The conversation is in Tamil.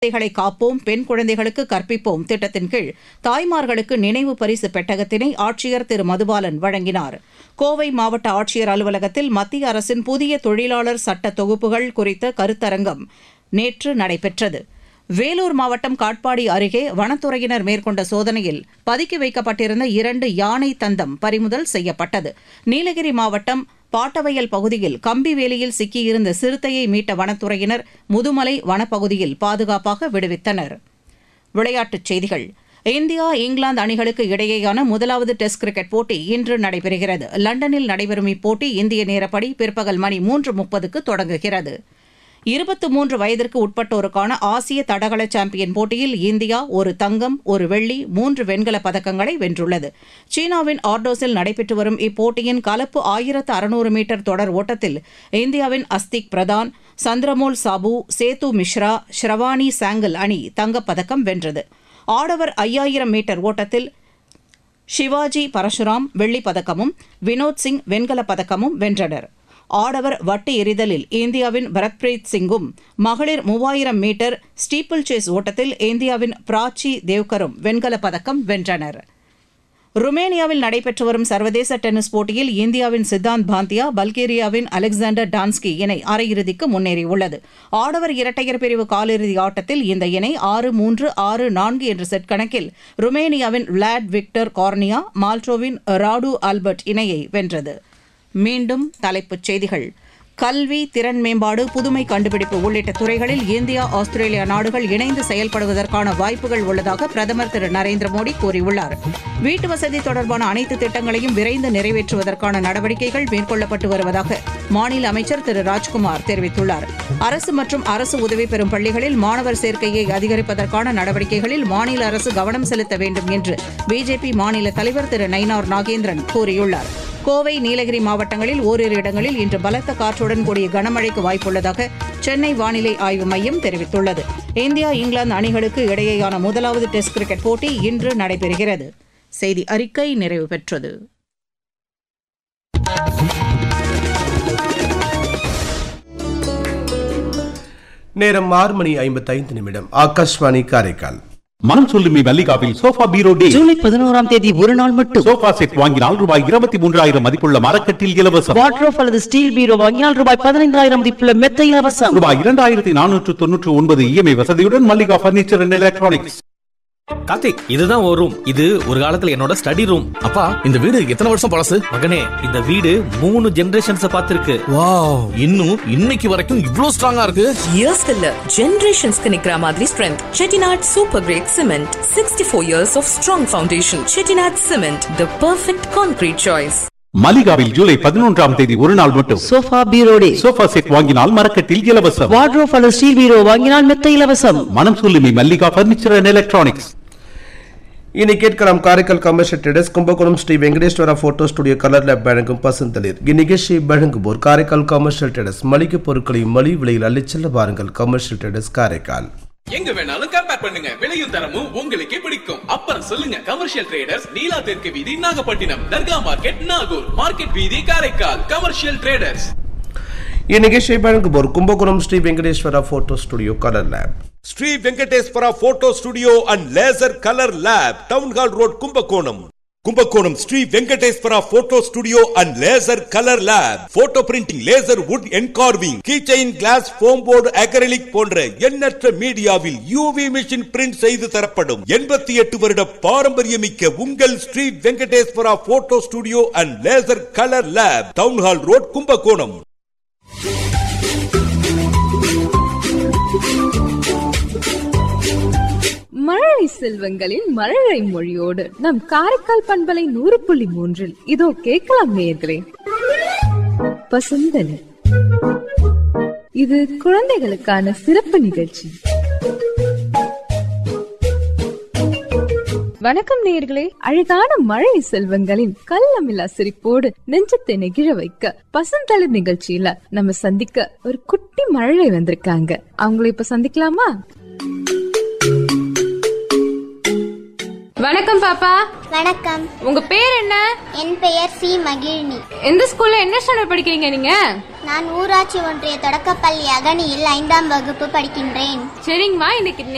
குழந்தைகளை காப்போம், பெண் குழந்தைகளுக்கு கற்பிப்போம் திட்டத்தின் கீழ் தாய்மார்களுக்கு நினைவு பரிசு பெட்டகத்தினை ஆட்சியர் திரு மதுபாலன் வழங்கினார். கோவை மாவட்ட ஆட்சியர் அலுவலகத்தில் மத்திய அரசின் புதிய தொழிலாளர் சட்ட தொகுப்புகள் குறித்த கருத்தரங்கம் நேற்று நடைபெற்றது. வேலூர் மாவட்டம் காட்பாடி அருகே வனத்துறையினர் மேற்கொண்ட சோதனையில் பதுக்கி வைக்கப்பட்டிருந்த 2 யானை தந்தம் பறிமுதல் செய்யப்பட்டது. நீலகிரி மாவட்டம் பாட்டவயல் பகுதியில் கம்பி வேலியில் சிக்கியிருந்த சிறுத்தையை மீட்ட வனத்துறையினர் முதுமலை வனப்பகுதியில் பாதுகாப்பாக விடுவித்தனர். விளையாட்டுச் செய்திகள். இந்தியா இங்கிலாந்து அணிகளுக்கு இடையேயான முதலாவது டெஸ்ட் கிரிக்கெட் போட்டி இன்று நடைபெறுகிறது. லண்டனில் நடைபெறும் இப்போட்டி இந்திய நேரப்படி பிற்பகல் மணி 3:30க்கு தொடங்குகிறது. 23 வயதிற்கு உட்பட்டோருக்கான ஆசிய தடகள சாம்பியன் போட்டியில் இந்தியா 1 தங்கம், 1 வெள்ளி, 3 வெண்கலப் பதக்கங்களை வென்றுள்ளது. சீனாவின் ஆர்டோஸில் நடைபெற்று வரும் இப்போட்டியின் கலப்பு 1600 மீட்டர் தொடர் ஓட்டத்தில் இந்தியாவின் அஸ்திக் பிரதான், சந்திரமோல் சாபு, சேது மிஸ்ரா, ஷ்ரவானி சாங்கல் அணி தங்கப்பதக்கம் வென்றது. ஆடவர் 5000 மீட்டர் ஓட்டத்தில் சிவாஜி பரசுராம் வெள்ளிப் பதக்கமும் வினோத் சிங் வெண்கலப் பதக்கமும் வென்றனர். ஆடவர் வட்டு எறிதலில் இந்தியாவின் பரத்பிரீத் சிங்கும், மகளிர் 3000 மீட்டர் ஸ்டீப்பிள் சேஸ் ஓட்டத்தில் இந்தியாவின் பிராச்சி தேவ்கரும் வெண்கலப் பதக்கம் வென்றனர். ருமேனியாவில் நடைபெற்று வரும் சர்வதேச டென்னிஸ் போட்டியில் இந்தியாவின் சித்தாந்த் பாந்தியா, பல்கேரியாவின் அலெக்சாண்டர் டான்ஸ்கி இணை அரையிறுதிக்கு முன்னேறியுள்ளது. ஆடவர் இரட்டையர் பிரிவு காலிறுதி ஆட்டத்தில் இந்த இணை 6-3, 6-4 என்ற செட் கணக்கில் ருமேனியாவின் விளாட் விக்டர் கார்னியா, மால்டோவின் ராடு ஆல்பர்ட் இணையை வென்றது. மீண்டும் தலைப்புச் செய்திகள். கல்வி, திறன் மேம்பாடு, புதுமை கண்டுபிடிப்பு உள்ளிட்ட துறைகளில் இந்தியா, ஆஸ்திரேலியா நாடுகள் இணைந்து செயல்படுவதற்கான வாய்ப்புகள் உள்ளதாக பிரதமர் திரு நரேந்திர மோடி கூறியுள்ளார். வீட்டு வசதி தொடர்பான அனைத்து திட்டங்களையும் விரைந்து நிறைவேற்றுவதற்கான நடவடிக்கைகள் மேற்கொள்ளப்பட்டு வருவதாக மாநில அமைச்சர் திரு ராஜ்குமார் தெரிவித்துள்ளார். அரசு மற்றும் அரசு உதவி பெறும் பள்ளிகளில் மாணவர் சேர்க்கையை அதிகரிப்பதற்கான நடவடிக்கைகளில் மாநில அரசு கவனம் செலுத்த வேண்டும் என்று பிஜேபி மாநில தலைவர் திரு நயினார் நாகேந்திரன் கூறியுள்ளார். கோவை, நீலகிரி மாவட்டங்களில் ஓரிரு இடங்களில் இன்று பலத்த காற்றுடன் கூடிய கனமழைக்கு வாய்ப்புள்ளதாக சென்னை வானிலை ஆய்வு மையம் தெரிவித்துள்ளது. இந்தியா இங்கிலாந்து அணிகளுக்கு இடையேயான முதலாவது டெஸ்ட் கிரிக்கெட் போட்டி இன்று நடைபெறுகிறது. செய்தி அறிக்கை நிறைவு பெற்றது. நேரம் 6:55. ஆகாஷ்வாணி காரைக்கால். மனம் சொல்லுமே மல்லிகாவில் சோஃபா பீரோ டே. ஜூலை 11ஆம் தேதி ஒரு நாள் மட்டும். சோஃபா செட் வாங்கினால் ரூபாய் 23,000 மதிப்புள்ள மரக்கட்டில் இலவசம். வார்ட்ரோப் அல்லது ஸ்டீல் பீரோ வாங்கினால் ரூபாய் 15,000 மதிப்புள்ள மெத்தை இலவசம். ரூபாய் 2,499 இஎம்ஐ வசதியுடன் Mallika furniture and electronics. Karthik, இதுதான் ஒரு ரூம். இது ஒரு காலத்துல என்னோட ஸ்டடி ரூம். அப்பா, இந்த வீடு எத்தனை வருஷம் பழசு? மகனே, இந்த வீடு 3 ஜெனரேஷன்ஸ் பார்த்திருக்கு. வாவ், இன்னும் இன்னைக்கு வரைக்கும் இவ்ளோ ஸ்ட்ராங்கா இருக்கு. இயர்ஸ் இல்ல, ஜெனரேஷன்ஸ்க்கு நிக்கிற மாதிரி strength. Chettinad super great cement, 64 years of strong foundation. Chettinad cement, the perfect concrete choice. மல்லிகாவில் July 11ஆம் தேதி ஒரு நாள் மட்டும். சோஃபா பீரோ டே. சோஃபா செட் வாங்கினால் மரக்கட்டில் இலவசம். வார்ட்ரோப் அல்லது ஸ்டீல் பீரோ வாங்கினால் மெத்தை இலவசம். மனம் சொல்லுமே மல்லிகா பர்னிச்சர் அண்ட் எலக்ட்ரானிக்ஸ். இனி கேட்கலாம் Karaikal commercial traders Kumbakonam Sri Venkateswara photo studio colour lab வழங்கும் பசுந்தளிர். இந்நிகழ்ச்சியை வழங்குவோர் காரைக்கால் கமர்ஷியல் ட்ரேடர்ஸ். மளிகை பொருட்களை மலிவு விலையில் அள்ளிச் செல்ல பாருங்கள். Commercial traders Karaikal. எங்க வேணாலும் கம்பேர் பண்ணுங்க, விலையும் தரமும் உங்களுக்கே பிடிக்கும். அப்புறம் சொல்லுங்க, கமர்ஷியல் ட்ரேடர்ஸ், நீலா தெற்கு வீதி, நாகப்பட்டினம், தர்கா மார்க்கெட், நாகூர் மார்க்கெட் வீதி, காரைக்கால். Commercial traders. இந்நிகழ்ச்சியை வழங்குவோர் Kumbakonam Sri Venkateswara photo studio colour lab. Sri Venkateswara photo studio and laser colour lab, town hall road, Kumbakonam. Kumbakonam Sri Venkateswara photo studio and laser colour lab. Photo printing, laser would engraving, keychain, class, foam board, acrylic போன்ற எண்ணற்ற மீடியாவில் யூவி மிஷின் பிரிண்ட் செய்து தரப்படும். 88 வருட பாரம்பரியமிக்க உங்கள் Sri Venkateswara photo studio and laser colour lab, town hall road, Kumbakonam. மழலை செல்வங்களின் மழலை மொழியோடு நம் காரைக்கால் பண்பலை 100.3 இதோ கேட்கலாம் நேயர்களே. பசுந்தலி, இது குழந்தைகளுக்கான சிறப்பு நிகழ்ச்சி. வணக்கம் நேயர்களே. அழகான மழை செல்வங்களின் கள்ளமில்லா சிரிப்போடு நெஞ்சத்தை நெகிழ வைக்க பசுந்தளிர் நிகழ்ச்சியில நம்ம சந்திக்க ஒரு குட்டி மழலை வந்திருக்காங்க. அவங்களை இப்ப சந்திக்கலாமா? வணக்கம் பாப்பா. வணக்கம். உங்க பேர் என்ன? என் பெயர் சி மகிழினி. எந்த ஸ்கூல்ல என்ன ஸ்டாண்டர்ட் படிக்கிறீங்க நீங்க? நான் ஊராட்சி ஒன்றிய தொடக்கப்பள்ளி அகனியில் 5ஆம் வகுப்பு படிக்கின்றேன். சரிங்கம்மா, இன்னைக்கு